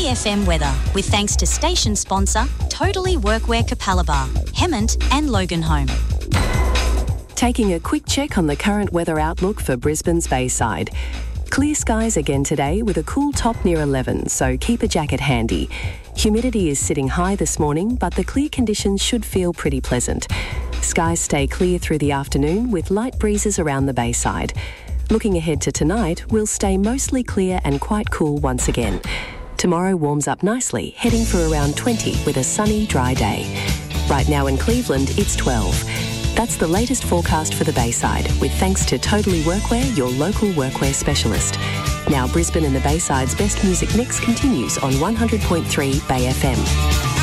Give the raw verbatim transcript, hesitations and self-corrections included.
F M weather with thanks to station sponsor Totally Workwear Capalaba, Hemmant and Loganholme. Taking a quick check on the current weather outlook for Brisbane's Bayside. Clear skies again today with a cool top near eleven, so keep a jacket handy. Humidity is sitting high this morning, but the clear conditions should feel pretty pleasant. Skies stay clear through the afternoon with light breezes around the Bayside. Looking ahead to tonight, we'll stay mostly clear and quite cool once again. Tomorrow warms up nicely, heading for around twenty with a sunny, dry day. Right now in Cleveland, it's twelve. That's the latest forecast for the Bayside, with thanks to Totally Workwear, your local workwear specialist. Now Brisbane and the Bayside's best music mix continues on one hundred point three Bay F M.